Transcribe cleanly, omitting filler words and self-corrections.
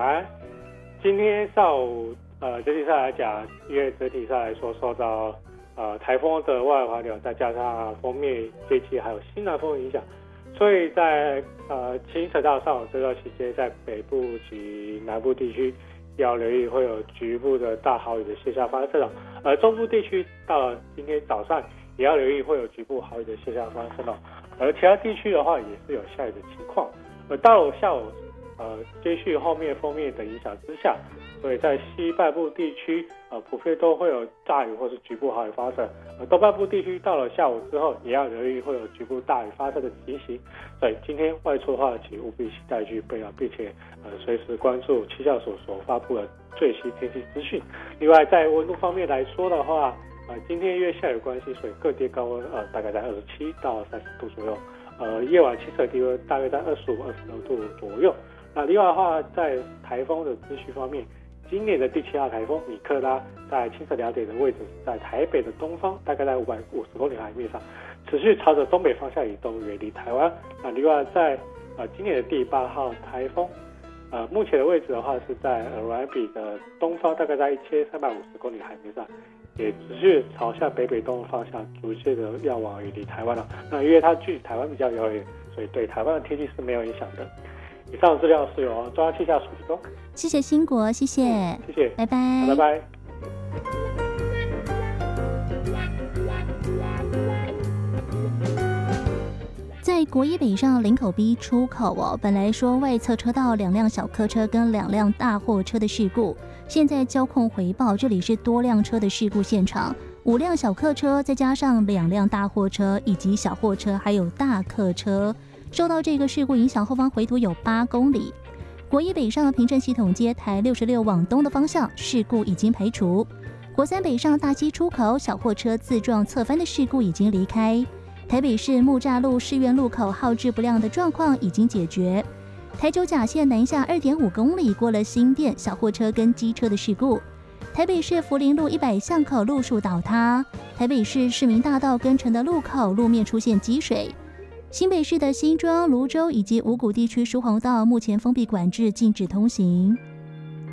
安。今天上午整体上来讲，因为整体上来说受到台风的外围环流，再加上锋面接气还有西南风的影响，所以在清晨到上午这段期间，在北部及南部地区要留意会有局部的大豪雨的现象发生而中部地区到了今天早上也要留意会有局部豪雨的现象发生而其他地区的话也是有下雨的情况。到了下午接续后面锋面的影响之下，所以在西半部地区普遍都会有大雨或是局部豪雨发生。东半部地区到了下午之后，也要留意会有局部大雨发生的情形。所以今天外出的话，请务必带具备啊，并且随时关注气象署所发布的最新天气资讯。另外，在温度方面来说的话，今天因为下雨关系，所以各地高温大概在27到30度左右。夜晚清晨低温大约在25、26度左右。那另外的话，在台风的资讯方面，今年的第7号台风米克拉在清晨2点的位置，在台北的东方，大概在550公里海面上，持续朝着东北方向移动，远离台湾。那另外在今年的第8号台风，目前的位置的话是在鹅銮比的东方，大概在1350公里海面上，也持续朝向北北东的方向，逐渐的要往远离台湾了。那因为它距离台湾比较遥远，所以对台湾的天气是没有影响的。以上的资料是由中央气象署提供。 谢谢兴国，谢谢， 谢谢， 拜拜， 拜拜。 在国一北上林口 B 出口本来说外侧车道2辆小客车跟2辆大货车的事故，现在交控回报这里是多辆车的事故现场，5辆小客车再加上2辆大货车以及小货车还有大客车，受到这个事故影响，后方回堵有8公里。国一北上平镇系统街台66往东的方向事故已经排除，国三北上大溪出口小货车自撞侧翻的事故已经离开，台北市木栅路士院路口号志不亮的状况已经解决，台九甲线南下2.5公里过了新店小货车跟机车的事故，台北市福林路100巷口路树倒塌，台北市市民大道跟承德路口路面出现积水，新北市的新庄、芦洲以及五股地区疏洪道目前封闭管制，禁止通行。